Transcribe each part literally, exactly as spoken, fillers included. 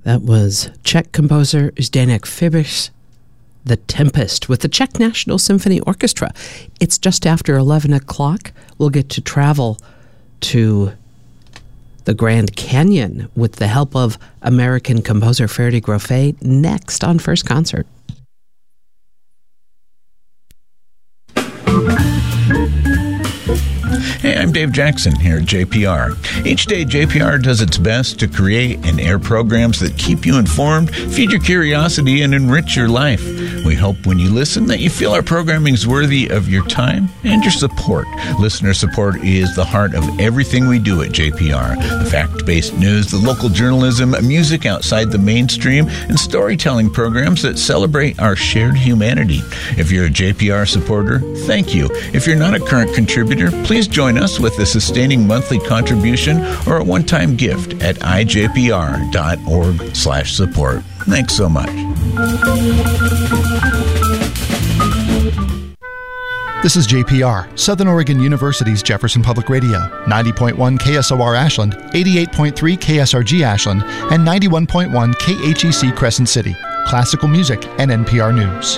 That was Czech composer Zdeněk Fibiš, The Tempest, with the Czech National Symphony Orchestra. It's just after eleven o'clock. We'll get to travel to the Grand Canyon with the help of American composer Ferdi Grofé next on First Concert. Hey, I'm Dave Jackson here at J P R. Each day, J P R does its best to create and air programs that keep you informed, feed your curiosity, and enrich your life. We hope when you listen that you feel our programming is worthy of your time and your support. Listener support is the heart of everything we do at J P R. The fact-based news, the local journalism, music outside the mainstream, and storytelling programs that celebrate our shared humanity. If you're a J P R supporter, thank you. If you're not a current contributor, please join us with a sustaining monthly contribution or a one-time gift at ijpr.org slash support. Thanks so much. This is J P R, Southern Oregon University's Jefferson Public Radio, ninety point one K S O R Ashland, eighty-eight point three K S R G Ashland, and ninety-one point one K H E C Crescent City, classical music and N P R News.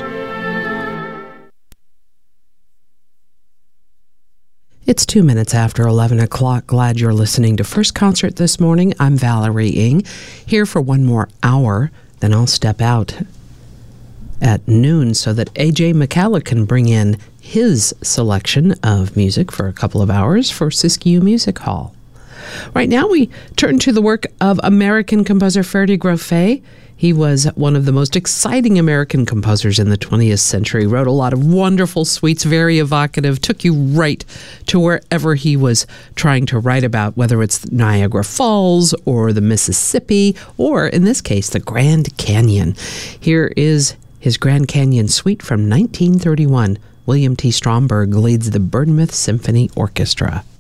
It's two minutes after eleven o'clock. Glad you're listening to First Concert this morning. I'm Valerie Ng, here for one more hour. Then I'll step out at noon so that A J McCalla can bring in his selection of music for a couple of hours for Siskiyou Music Hall. Right now we turn to the work of American composer Ferdi Grofé. He was one of the most exciting American composers in the twentieth century, wrote a lot of wonderful suites, very evocative, took you right to wherever he was trying to write about, whether it's Niagara Falls or the Mississippi, or in this case, the Grand Canyon. Here is his Grand Canyon suite from nineteen thirty-one. William T. Stromberg leads the Burnmouth Symphony Orchestra.